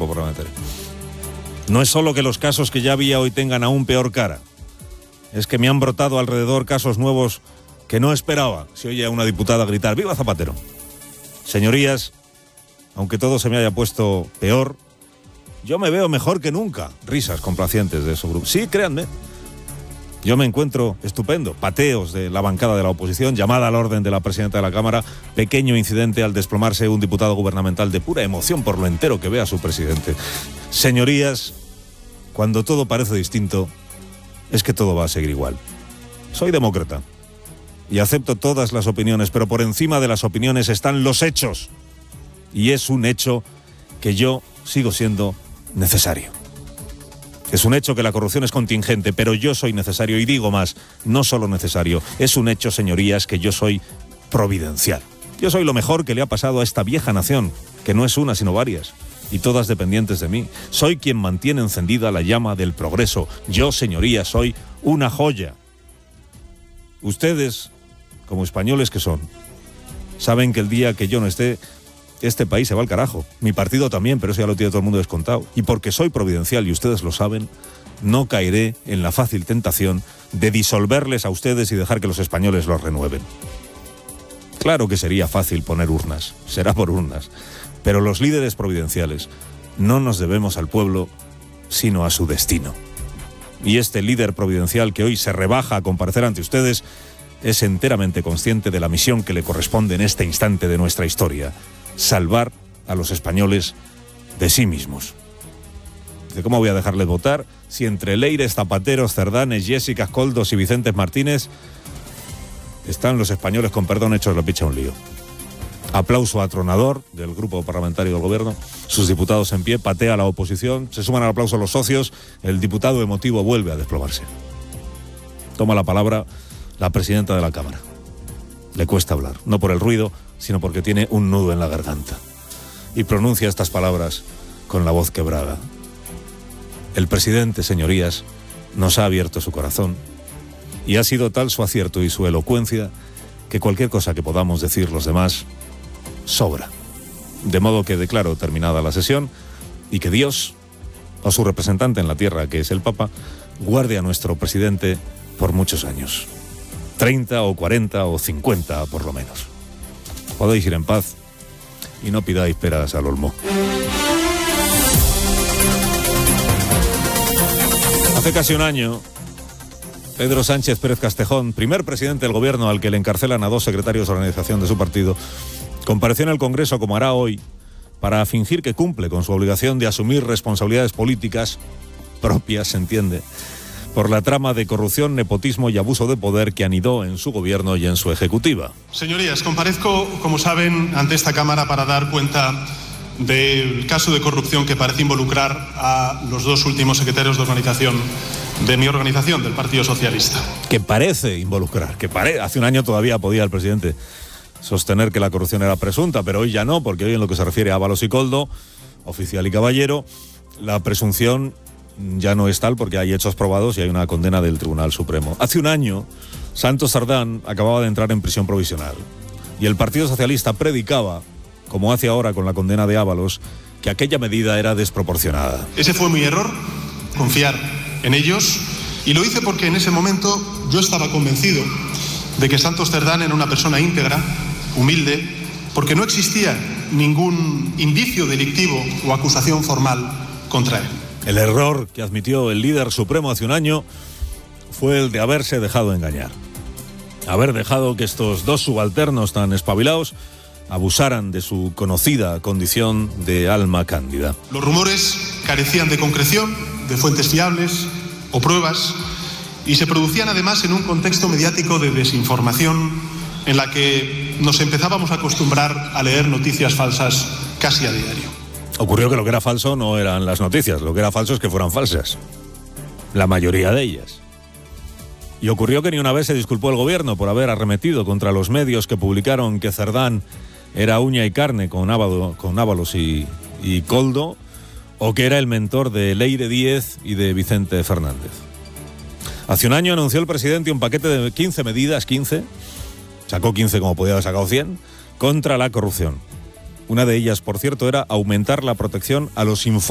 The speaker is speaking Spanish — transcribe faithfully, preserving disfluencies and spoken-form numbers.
grupo parlamentario. No es solo que los casos que ya había hoy tengan aún peor cara, es que me han brotado alrededor casos nuevos que no esperaba. Se oye a una diputada gritar ¡viva Zapatero! Señorías, aunque todo se me haya puesto peor, yo me veo mejor que nunca. Risas complacientes de su grupo. Sí, créanme. Yo me encuentro estupendo. Pateos de la bancada de la oposición, llamada al orden de la presidenta de la Cámara, pequeño incidente al desplomarse un diputado gubernamental de pura emoción por lo entero que ve a su presidente. Señorías, cuando todo parece distinto, es que todo va a seguir igual. Soy demócrata y acepto todas las opiniones, pero por encima de las opiniones están los hechos. Y es un hecho que yo sigo siendo necesario. Es un hecho que la corrupción es contingente, pero yo soy necesario y digo más, no solo necesario, es un hecho, señorías, que yo soy providencial. Yo soy lo mejor que le ha pasado a esta vieja nación, que no es una sino varias, y todas dependientes de mí. Soy quien mantiene encendida la llama del progreso. Yo, señorías, soy una joya. Ustedes, como españoles que son, saben que el día que yo no esté, este país se va al carajo. Mi partido también, pero eso ya lo tiene todo el mundo descontado. Y porque soy providencial y ustedes lo saben, no caeré en la fácil tentación de disolverles a ustedes y dejar que los españoles los renueven. Claro que sería fácil poner urnas, será por urnas, pero los líderes providenciales no nos debemos al pueblo, sino a su destino. Y este líder providencial que hoy se rebaja a comparecer ante ustedes es enteramente consciente de la misión que le corresponde en este instante de nuestra historia: salvar a los españoles de sí mismos. ¿De cómo voy a dejarles votar si entre Leires, Zapateros, Cerdanes, Jessicas, Koldos y Vicentes Martínez están los españoles, con perdón, hechos la picha un lío? Aplauso atronador del grupo parlamentario del gobierno, sus diputados en pie, patea a la oposición, se suman al aplauso los socios, el diputado emotivo vuelve a desplomarse. Toma la palabra la presidenta de la Cámara. Le cuesta hablar, no por el ruido, sino porque tiene un nudo en la garganta. Y pronuncia estas palabras con la voz quebrada. El presidente, señorías, nos ha abierto su corazón y ha sido tal su acierto y su elocuencia que cualquier cosa que podamos decir los demás sobra. De modo que declaro terminada la sesión y que Dios, o su representante en la tierra, que es el Papa, guarde a nuestro presidente por muchos años. treinta o cuarenta o cincuenta por lo menos. Podéis ir en paz y no pidáis peras al olmo. Hace casi un año, Pedro Sánchez Pérez Castejón, primer presidente del gobierno al que le encarcelan a dos secretarios de organización de su partido, compareció en el Congreso, como hará hoy, para fingir que cumple con su obligación de asumir responsabilidades políticas propias, se entiende, por la trama de corrupción, nepotismo y abuso de poder que anidó en su gobierno y en su ejecutiva. Señorías, comparezco, como saben, ante esta Cámara para dar cuenta del caso de corrupción que parece involucrar a los dos últimos secretarios de organización de mi organización, del Partido Socialista. Que parece involucrar, que pare... hace un año todavía podía el presidente sostener que la corrupción era presunta, pero hoy ya no, porque hoy en lo que se refiere a Ábalos y Koldo, oficial y caballero, la presunción ya no es tal porque hay hechos probados y hay una condena del Tribunal Supremo. Hace un año, Santos Cerdán acababa de entrar en prisión provisional y el Partido Socialista predicaba, como hace ahora con la condena de Ábalos, que aquella medida era desproporcionada. Ese fue mi error, confiar en ellos, y lo hice porque en ese momento yo estaba convencido de que Santos Cerdán era una persona íntegra, humilde, porque no existía ningún indicio delictivo o acusación formal contra él. El error que admitió el líder supremo hace un año fue el de haberse dejado engañar. Haber dejado que estos dos subalternos tan espabilados abusaran de su conocida condición de alma cándida. Los rumores carecían de concreción, de fuentes fiables o pruebas, y se producían además en un contexto mediático de desinformación en la que nos empezábamos a acostumbrar a leer noticias falsas casi a diario. Ocurrió que lo que era falso no eran las noticias, lo que era falso es que fueran falsas. La mayoría de ellas. Y ocurrió que ni una vez se disculpó el gobierno por haber arremetido contra los medios que publicaron que Cerdán era uña y carne con Ábalos, con Ábalos y, y Koldo, o que era el mentor de Leire Díez y de Vicente Fernández. Hace un año anunció el presidente un paquete de quince medidas, quince, sacó quince como podía haber sacado cien, contra la corrupción. Una de ellas, por cierto, era aumentar la protección a los informantes.